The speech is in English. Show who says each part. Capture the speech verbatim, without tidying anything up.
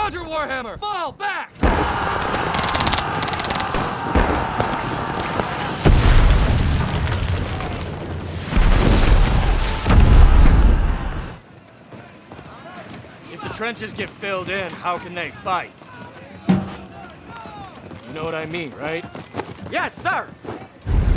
Speaker 1: Roger, Warhammer! Fall back! If the trenches get filled in, how can they fight? You know what I mean, right?
Speaker 2: Yes, sir!